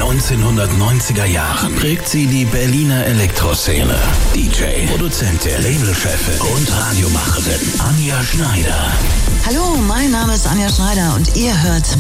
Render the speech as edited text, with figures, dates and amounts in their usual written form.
1990er Jahren prägt sie die Berliner Elektroszene. DJ, Produzentin, Labelchefin und Radiomacherin Anja Schneider. Hallo, mein Name ist Anja Schneider und ihr hört